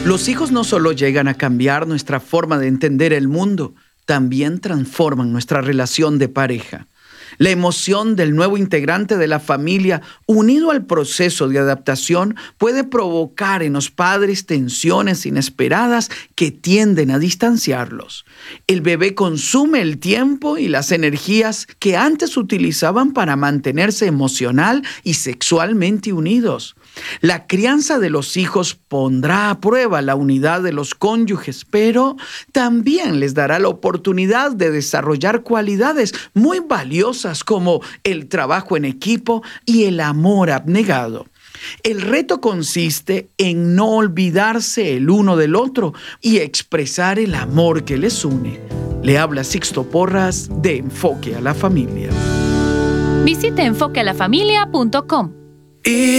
Los hijos no solo llegan a cambiar nuestra forma de entender el mundo, también transforman nuestra relación de pareja. La emoción del nuevo integrante de la familia, unido al proceso de adaptación, puede provocar en los padres tensiones inesperadas que tienden a distanciarlos. El bebé consume el tiempo y las energías que antes utilizaban para mantenerse emocional y sexualmente unidos. La crianza de los hijos pondrá a prueba la unidad de los cónyuges, pero también les dará la oportunidad de desarrollar cualidades muy valiosas como el trabajo en equipo y el amor abnegado. El reto consiste en no olvidarse el uno del otro y expresar el amor que les une. Le habla Sixto Porras de Enfoque a la Familia. Visite enfoquealafamilia.com.